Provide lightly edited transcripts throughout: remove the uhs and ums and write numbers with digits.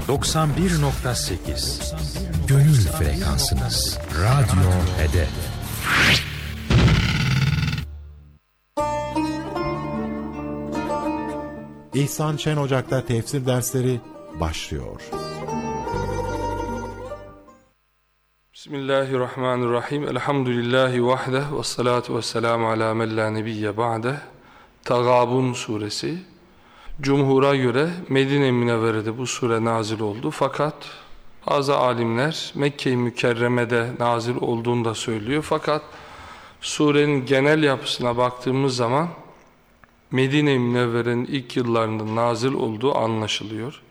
91.8 Gönül frekansınız. Radyo Hedef. İhsan Şen Ocak'ta tefsir dersleri başlıyor. Bismillahirrahmanirrahim. Elhamdülillahi vahdeh ve salatu ve selamu ala men la nebiyye ba'deh. Tagabun suresi. Cumhur'a göre Medine-i Münevvere'de bu sure nazil oldu. Fakat bazı alimler Mekke-i Mükerreme'de nazil olduğunu da söylüyor. Fakat surenin genel yapısına baktığımız zaman Medine-i Münevvere'nin ilk yıllarında nazil olduğu anlaşılıyor.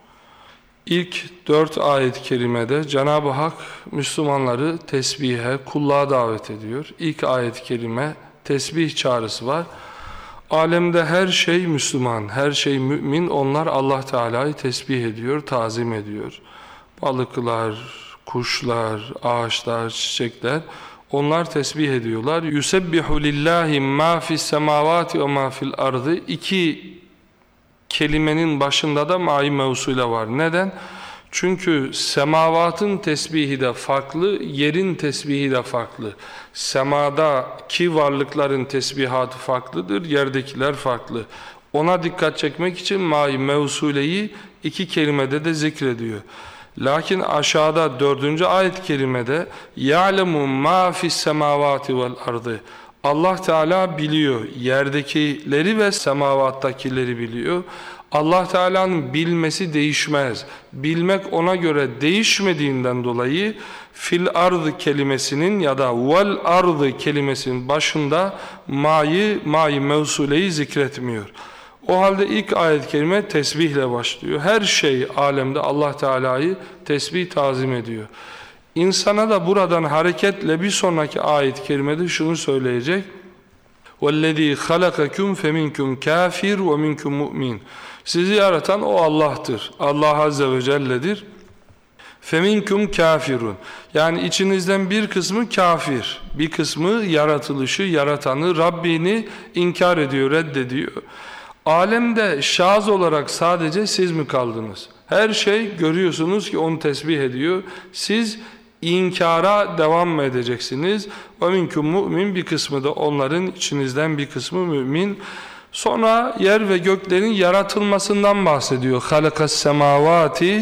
İlk 4 ayet-i kerimede Cenab-ı Hak Müslümanları tesbihe, kulluğa davet ediyor. İlk ayet-i kerime tesbih çağrısı var. Alemde her şey Müslüman, her şey mümin, onlar Allah Teala'yı tesbih ediyor, tazim ediyor. Balıklar, kuşlar, ağaçlar, çiçekler, onlar tesbih ediyorlar. Yusebbihu lillahi ma fis semavati ve ma fil ardı. İki kelimenin başında da mai mevsule var. Neden? Çünkü semavatın tesbihi de farklı, yerin tesbihi de farklı. Semadaki varlıkların tesbihatı farklıdır, yerdekiler farklı. Ona dikkat çekmek için mai mevsuleyi iki kelimede de zikrediyor. Lakin aşağıda 4. ayet-i kerimede يَعْلَمُ مَا فِي السَّمَاوَاتِ وَالْاَرْضِ Allah Teala biliyor, yerdekileri ve semavattakileri biliyor. Allah Teala'nın bilmesi değişmez. Bilmek ona göre değişmediğinden dolayı fil ardı kelimesinin ya da vel ardı kelimesinin başında ma'yı mevsuleyi zikretmiyor. O halde ilk ayet-i kerime tesbihle başlıyor. Her şey alemde Allah Teala'yı tesbih tazim ediyor. İnsana da buradan hareketle bir sonraki ayet-i kerimede şunu söyleyecek. وَالَّذ۪ي خَلَقَكُمْ فَمِنْكُمْ كَافِرٌ وَمِنْكُمْ مُؤْمِنٌ Sizi yaratan o Allah'tır. Allah Azze ve Celle'dir. فَمِنْكُمْ كَافِرٌ Yani içinizden bir kısmı kafir, bir kısmı yaratılışı, yaratanı, Rabbini inkar ediyor, reddediyor. Alemde şaz olarak sadece siz mi kaldınız? Her şey görüyorsunuz ki onu tesbih ediyor. Siz inkara devam mı edeceksiniz? وَمِنْكُمْ mümin bir kısmı da onların içinizden bir kısmı mümin. Sonra yer ve göklerin yaratılmasından bahsediyor. خَلَقَ السَّمَاوَاتِ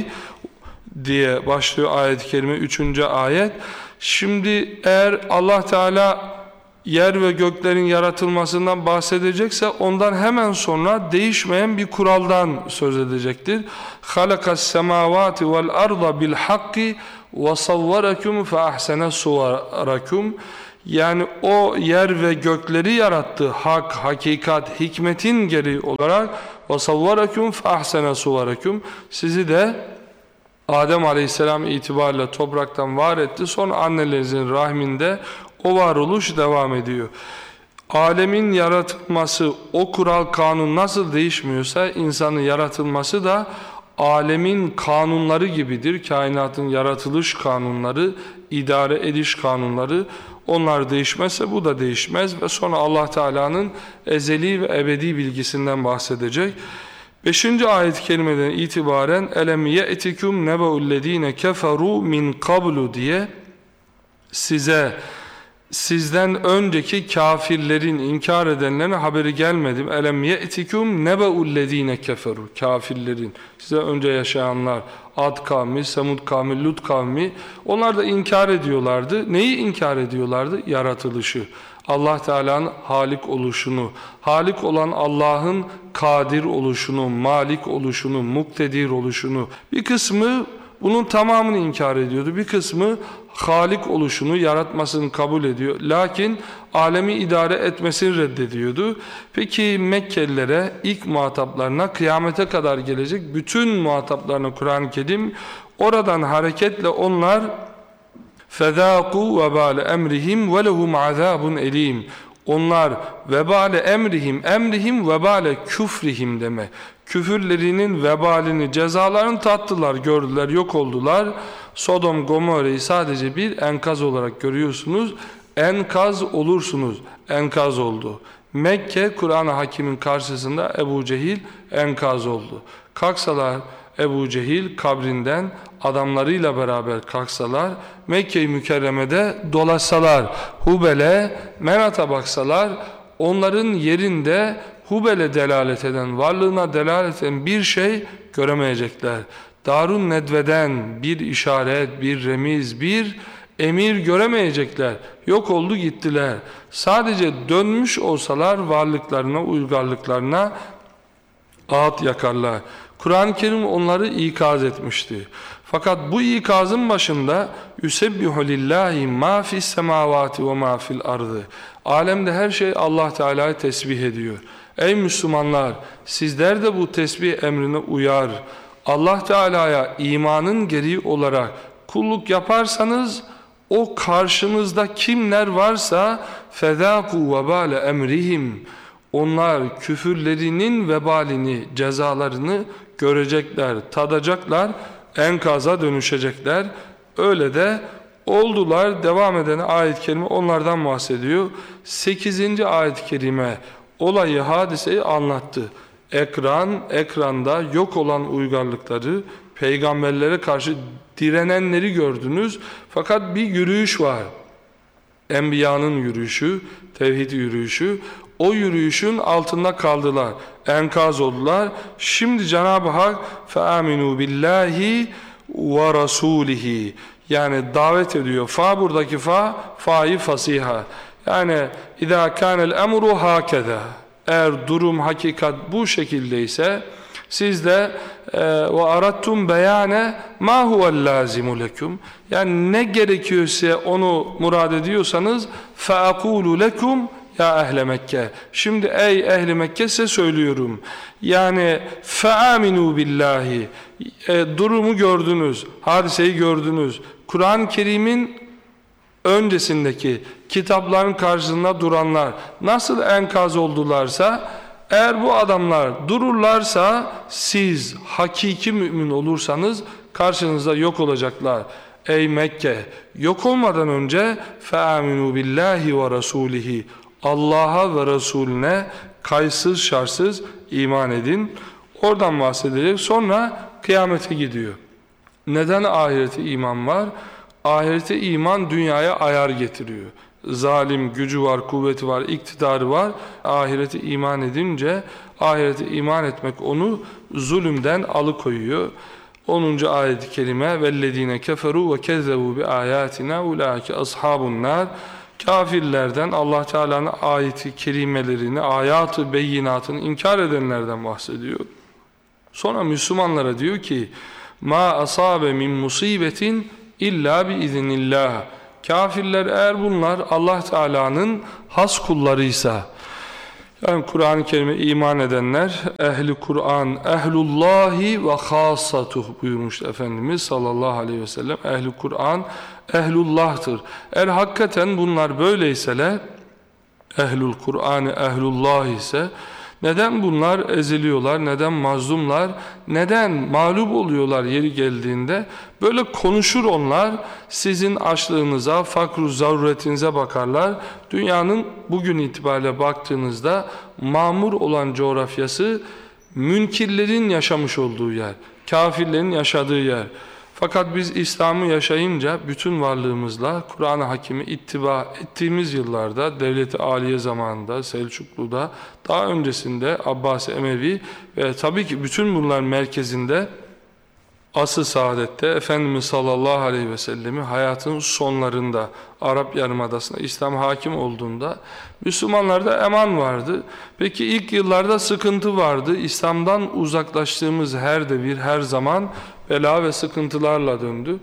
diye başlıyor ayet-i kerime 3. ayet. Şimdi eğer Allah Teala yer ve göklerin yaratılmasından bahsedecekse ondan hemen sonra değişmeyen bir kuraldan söz edecektir. خَلَقَ السَّمَاوَاتِ وَالْأَرْضَ بِالْحَقِّ وَصَوَّرَكُمْ فَأَحْسَنَ صُوَرَكُمْ Yani o yer ve gökleri yarattı. Hak, hakikat, hikmetin gereği olarak وَصَوَّرَكُمْ فَأَحْسَنَ صُوَرَكُمْ Sizi de Adem Aleyhisselam itibariyle topraktan var etti. Sonra annelerinizin rahminde o varoluş devam ediyor. Alemin yaratılması, o kural kanun nasıl değişmiyorsa insanın yaratılması da alemin kanunları gibidir. Kainatın yaratılış kanunları, idare ediş kanunları, onlar değişmezse bu da değişmez ve sonra Allah Teala'nın ezeli ve ebedi bilgisinden bahsedecek. 5. ayet-i kerimeden itibaren elem ye'tikum neba'ullezine keferu min qablu diye sizden önceki kafirlerin, inkar edenlerin haberi gelmedi. Elem ye'tikum neba'ullezine keferu kafirlerin, size önce yaşayanlar, Ad kavmi, Semud kavmi, Lut kavmi, onlar da inkar ediyorlardı. Neyi inkar ediyorlardı? Yaratılışı. Allah Teala'nın halik oluşunu, halik olan Allah'ın kadir oluşunu, malik oluşunu, muktedir oluşunu. Bir kısmı bunun tamamını inkar ediyordu. Bir kısmı halik oluşunu, yaratmasını kabul ediyor. Lakin alemi idare etmesini reddediyordu. Peki Mekkelilere, ilk muhataplarına, kıyamete kadar gelecek bütün muhataplarına Kur'an-ı Kerim oradan hareketle onlar فَذَاقُوا وَبَالَ اَمْرِهِمْ وَلَهُمْ عَذَابٌ اَلِيمٌ Onlar vebale emrihim vebale küfrihim demek. Küfürlerinin vebalini, cezalarını tattılar, gördüler, yok oldular. Sodom, Gomorra'yı sadece bir enkaz olarak görüyorsunuz. Enkaz olursunuz. Enkaz oldu. Mekke, Kur'an-ı Hakim'in karşısında Ebu Cehil enkaz oldu. Kalksalar Ebu Cehil kabrinden adamlarıyla beraber kalksalar, Mekke-i Mükerreme'de dolaşsalar, Hubel'e, Menat'a baksalar, onların yerinde Hubel'e delalet eden, varlığına delalet eden bir şey göremeyecekler. Darun Nedve'den bir işaret, bir remiz, bir emir göremeyecekler. Yok oldu gittiler. Sadece dönmüş olsalar varlıklarına, uygarlıklarına ağıt yakarlar. Kur'an-ı Kerim onları ikaz etmişti. Fakat bu ikazın başında yusebbihu lillahi ma fis semavati ve ma fil ardı. Alemde her şey Allah Teala'yı tesbih ediyor. Ey Müslümanlar, sizler de bu tesbih emrine uyar. Allah Teala'ya imanın gereği olarak kulluk yaparsanız, o karşınızda kimler varsa fedâkû vebâle emrihim, onlar küfürlerinin vebalini, cezalarını görecekler, tadacaklar, enkaza dönüşecekler. Öyle de oldular. Devam eden ayet-i kerime onlardan bahsediyor. 8. ayet-i kerime olayı, hadiseyi anlattı. Ekranda yok olan uygarlıkları, peygamberlere karşı direnenleri gördünüz. Fakat bir yürüyüş var. Enbiya'nın yürüyüşü, tevhid yürüyüşü. O yürüyüşün altında kaldılar. Enkaz oldular. Şimdi Cenab-ı Hak فَآمِنُوا بِاللّٰهِ وَرَسُولِهِ yani davet ediyor. Fa buradaki fa'yı fasiha. Yani اِذَا كَانَ الْاَمْرُ هَكَذَا eğer durum, hakikat bu şekildeyse siz de وَاَرَدْتُمْ بَيَانَ مَا هُوَ اللَّازِمُ لَكُمْ yani ne gerekiyorsa onu murad ediyorsanız فَاَقُولُ لَكُمْ ya ehle Mekke. Şimdi ey ehli Mekke size söylüyorum. Yani فَآمِنُوا بِاللّٰهِ durumu gördünüz, hadiseyi gördünüz. Kur'an-ı Kerim'in öncesindeki kitapların karşısında duranlar nasıl enkaz oldularsa, eğer bu adamlar dururlarsa siz hakiki mümin olursanız karşınızda yok olacaklar. Ey Mekke, yok olmadan önce فَآمِنُوا بِاللّٰهِ وَرَسُولِهِ Allah'a ve Resulüne kayıtsız şartsız iman edin. Oradan bahsedecek. Sonra kıyamete gidiyor. Neden ahirete iman var? Ahirete iman dünyaya ayar getiriyor. Zalim gücü var, kuvveti var, iktidarı var. Ahirete iman edince, ahirete iman etmek onu zulümden alıkoyuyor. 10. ayet-i kerime وَالَّذ۪ينَ كَفَرُوا وَكَذَّبُوا بِآيَاتِنَا اُولَٰئِكَ أَصْحَابُ النَّارِ Kafirlerden, Allah Teala'nın ayeti kerimelerini, ayat-ı beyinatını inkar edenlerden bahsediyor. Sonra Müslümanlara diyor ki ma asabe min musibetin illa bi iznillah. Kafirler eğer bunlar Allah Teala'nın has kullarıysa, yani Kur'an-ı Kerim'e iman edenler, ehli Kur'an, ehlullahi ve hassatuh buyurmuş Efendimiz sallallahu aleyhi ve sellem. Ehli Kur'an, ehlullah'tır. Eğer hakikaten bunlar böyleyseler, ehlul Kur'an, ehlullah ise, neden bunlar eziliyorlar, neden mazlumlar, neden mağlup oluyorlar yeri geldiğinde? Böyle konuşur onlar, sizin açlığınıza, fakr-ı zaruretinize bakarlar. Dünyanın bugün itibariyle baktığınızda mamur olan coğrafyası münkirlerin yaşamış olduğu yer, kafirlerin yaşadığı yer. Fakat biz İslam'ı yaşayınca bütün varlığımızla Kur'an-ı Hakim'i ittiba ettiğimiz yıllarda, Devlet-i Aliye zamanında, Selçuklu'da, daha öncesinde Abbasi Emevi ve tabii ki bütün bunların merkezinde asr-ı saadette Efendimiz sallallahu aleyhi ve sellemi hayatın sonlarında Arap Yarımadası'nda İslam hakim olduğunda Müslümanlarda eman vardı. Peki ilk yıllarda sıkıntı vardı. İslam'dan uzaklaştığımız her devir, her zaman bela ve sıkıntılarla döndü.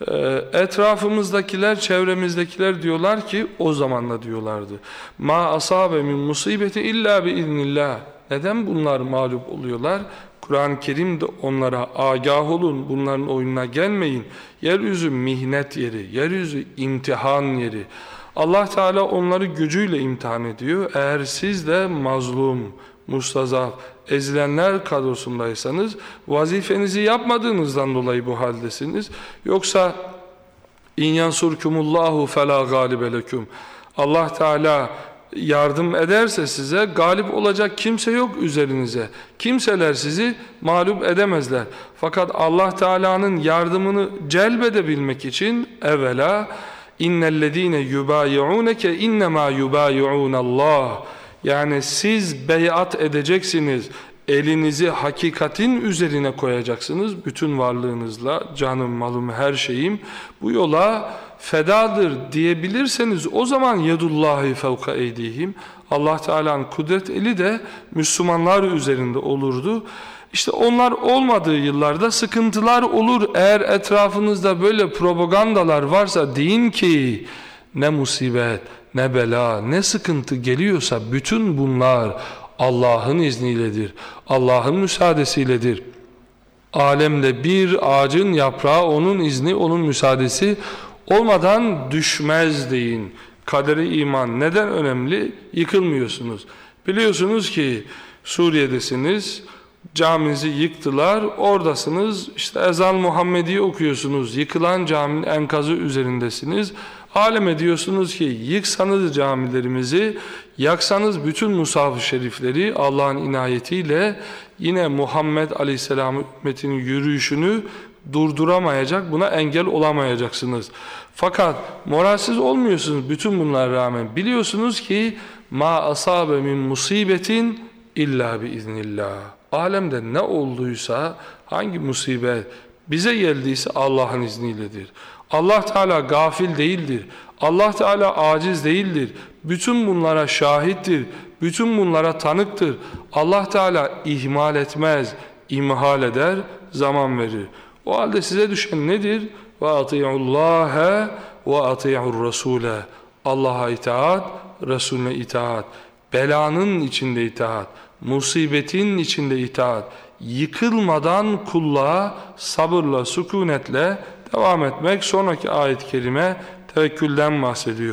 Etrafımızdakiler, çevremizdekiler diyorlar ki, o zamanla diyorlardı. Ma asabe min musibeti illa bi iznillah. Neden bunlar mağlup oluyorlar? Kur'an-ı Kerim de onlara agah olun, bunların oyununa gelmeyin. Yeryüzü mihnet yeri, yeryüzü imtihan yeri. Allah Teala onları gücüyle imtihan ediyor. Eğer siz de mazlum, mustazaf, ezilenler kadrosundaysanız vazifenizi yapmadığınızdan dolayı bu haldesiniz. Yoksa in yansurkumullahu fela galibe leküm. Allah Teala yardım ederse size galip olacak kimse yok üzerinize. Kimseler sizi mağlup edemezler. Fakat Allah Teala'nın yardımını celbedebilmek için evvela innellezine yubayi'unke innema yubayi'unallah. Yani siz beyat edeceksiniz. Elinizi hakikatin üzerine koyacaksınız. Bütün varlığınızla, canım, malım, her şeyim bu yola fedadır diyebilirseniz o zaman yedullahi fevka eydihim. Allah Teala'nın kudret eli de Müslümanlar üzerinde olurdu. İşte onlar olmadığı yıllarda sıkıntılar olur. Eğer etrafınızda böyle propagandalar varsa deyin ki ne musibet, ne bela, ne sıkıntı geliyorsa bütün bunlar Allah'ın izniyledir. Allah'ın müsaadesiyledir. Alemde bir ağacın yaprağı onun izni, onun müsaadesi olmadan düşmez deyin. Kadere iman neden önemli? Yıkılmıyorsunuz. Biliyorsunuz ki Suriye'desiniz, caminizi yıktılar, oradasınız, işte ezan Muhammedi okuyorsunuz, yıkılan caminin enkazı üzerindesiniz. Aleme diyorsunuz ki yıksanız camilerimizi, yaksanız bütün mushaf-ı şerifleri Allah'ın inayetiyle yine Muhammed Aleyhisselam ümmetinin yürüyüşünü durduramayacak, buna engel olamayacaksınız. Fakat moralsiz olmuyorsunuz bütün bunlara rağmen. Biliyorsunuz ki ma asabe min musibetin illa biiznillah. Alemde ne olduysa, hangi musibet bize geldiyse Allah'ın izniyledir. Allah Teala gafil değildir. Allah Teala aciz değildir. Bütün bunlara şahittir. Bütün bunlara tanıktır. Allah Teala ihmal etmez, imhal eder, zaman verir. O halde size düşen nedir? Ve ati'ullâhe ve ati'ur rasûle. Allah'a itaat, Resulüne itaat. Belanın içinde itaat, musibetin içinde itaat. Yıkılmadan kulluğa sabırla, sükunetle devam etmek. Sonraki ayet-i kerime tevekkülden bahsediyor.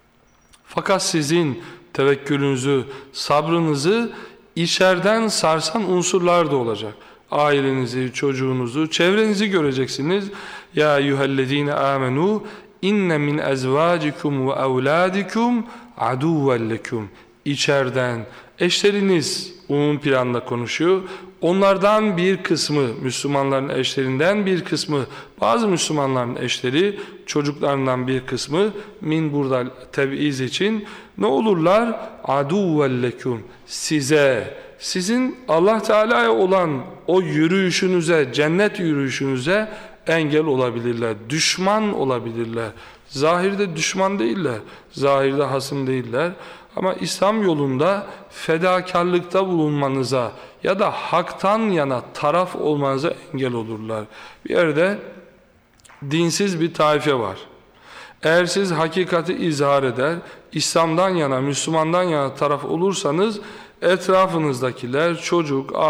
Fakat sizin tevekkülünüzü, sabrınızı içeriden sarsan unsurlar da olacak. Ailenizi, çocuğunuzu, çevrenizi göreceksiniz. Ya eyyühellezine amenu inne min ezvacikum ve evladikum aduven lekum. İçeriden eşleriniz umum planda konuşuyor. Onlardan bir kısmı, Müslümanların eşlerinden bir kısmı, bazı Müslümanların eşleri, çocuklarından bir kısmı min burada teb'iz için ne olurlar? Aduven lekum. Size, sizin Allah Teala'ya olan o yürüyüşünüze, cennet yürüyüşünüze engel olabilirler, düşman olabilirler. Zahirde düşman değiller, zahirde hasım değiller. Ama İslam yolunda fedakarlıkta bulunmanıza ya da haktan yana taraf olmanıza engel olurlar. Bir yerde dinsiz bir taife var. Eğer siz hakikati izhar eder, İslam'dan yana, Müslüman'dan yana taraf olursanız etrafınızdakiler, çocuk,